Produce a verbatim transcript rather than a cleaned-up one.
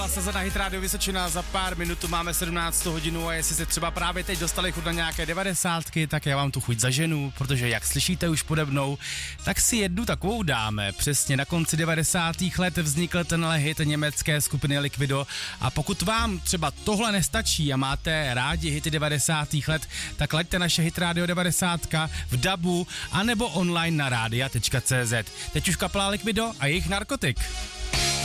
Sazena Hit Radio Vysočina, za pár minut tu máme sedmnáctou hodinu a jestli se třeba právě teď dostali chuť na nějaké devadesátky, tak já vám tu chuť zaženu, protože jak slyšíte už pode mnou, tak si jednu takovou dáme. Přesně na konci devadesátých let vznikl tenhle hit německé skupiny Liquido a pokud vám třeba tohle nestačí a máte rádi hity devadesátých let, tak laďte naše Hit Radio devadesát v dabu anebo online na rádia tečka cé zet. Teď už kapela Liquido a jejich Narkotik.